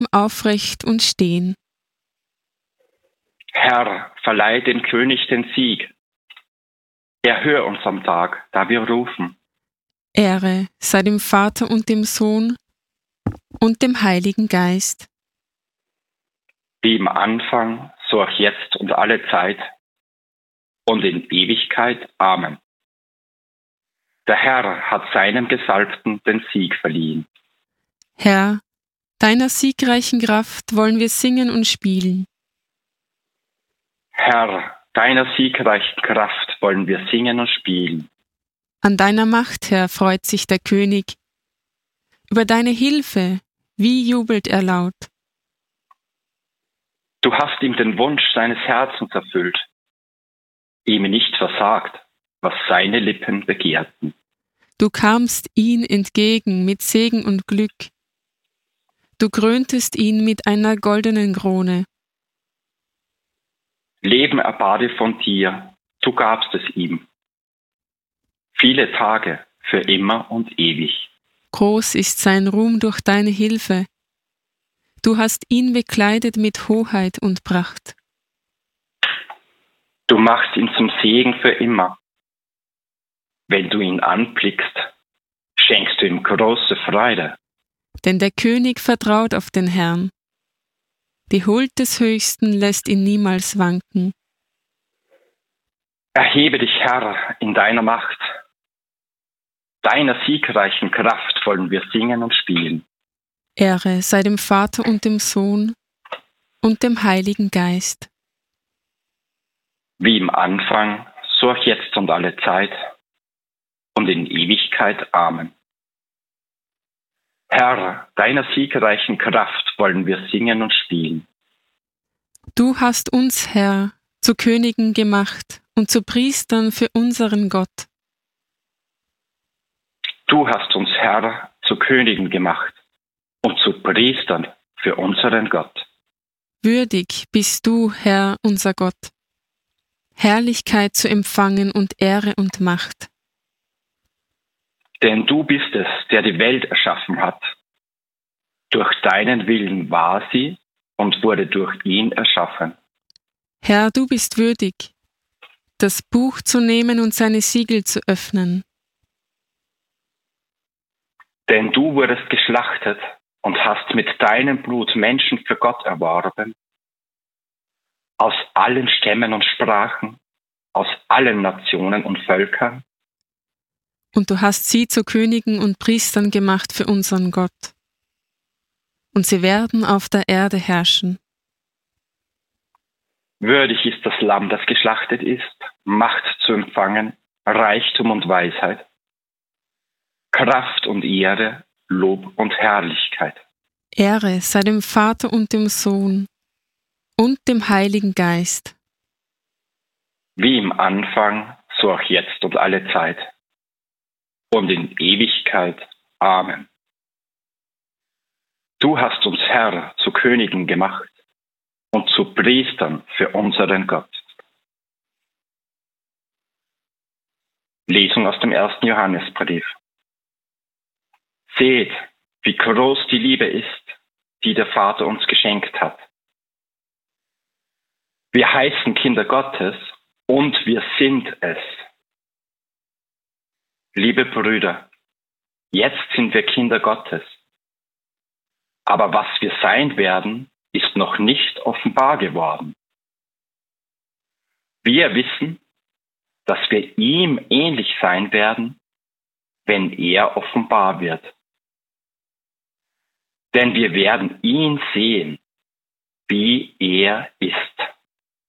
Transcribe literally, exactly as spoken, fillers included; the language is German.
aufrecht und stehen. Herr, verleih dem König den Sieg. Erhöre uns am Tag, da wir rufen. Ehre sei dem Vater und dem Sohn und dem Heiligen Geist. Wie im Anfang, so auch jetzt und alle Zeit und in Ewigkeit. Amen. Der Herr hat seinem Gesalbten den Sieg verliehen. Herr, deiner siegreichen Kraft wollen wir singen und spielen. Herr, deiner siegreichen Kraft wollen wir singen und spielen. An deiner Macht, Herr, freut sich der König. Über deine Hilfe, wie jubelt er laut. Du hast ihm den Wunsch seines Herzens erfüllt, ihm nicht versagt, was seine Lippen begehrten. Du kamst ihn entgegen mit Segen und Glück. Du kröntest ihn mit einer goldenen Krone. Leben erbat er von dir, du gabst es ihm. Viele Tage, für immer und ewig. Groß ist sein Ruhm durch deine Hilfe. Du hast ihn bekleidet mit Hoheit und Pracht. Du machst ihn zum Segen für immer. Wenn du ihn anblickst, schenkst du ihm große Freude. Denn der König vertraut auf den Herrn. Die Huld des Höchsten lässt ihn niemals wanken. Erhebe dich, Herr, in deiner Macht. Deiner siegreichen Kraft wollen wir singen und spielen. Ehre sei dem Vater und dem Sohn und dem Heiligen Geist. Wie im Anfang, so auch jetzt und alle Zeit und in Ewigkeit. Amen. Herr, deiner siegreichen Kraft wollen wir singen und spielen. Du hast uns, Herr, zu Königen gemacht und zu Priestern für unseren Gott. Du hast uns, Herr, zu Königen gemacht und zu Priestern für unseren Gott. Würdig bist du, Herr, unser Gott, Herrlichkeit zu empfangen und Ehre und Macht. Denn du bist es, der die Welt erschaffen hat. Durch deinen Willen war sie und wurde durch ihn erschaffen. Herr, du bist würdig, das Buch zu nehmen und seine Siegel zu öffnen. Denn du wurdest geschlachtet und hast mit deinem Blut Menschen für Gott erworben, aus allen Stämmen und Sprachen, aus allen Nationen und Völkern. Und du hast sie zu Königen und Priestern gemacht für unseren Gott. Und sie werden auf der Erde herrschen. Würdig ist das Lamm, das geschlachtet ist, Macht zu empfangen, Reichtum und Weisheit, Kraft und Ehre, Lob und Herrlichkeit. Ehre sei dem Vater und dem Sohn und dem Heiligen Geist. Wie im Anfang, so auch jetzt und alle Zeit und in Ewigkeit. Amen. Du hast uns, Herr, zu Königen gemacht und zu Priestern für unseren Gott. Lesung aus dem ersten Johannesbrief. Seht, wie groß die Liebe ist, die der Vater uns geschenkt hat. Wir heißen Kinder Gottes und wir sind es. Liebe Brüder, jetzt sind wir Kinder Gottes. Aber was wir sein werden, ist noch nicht offenbar geworden. Wir wissen, dass wir ihm ähnlich sein werden, wenn er offenbar wird. Denn wir werden ihn sehen, wie er ist.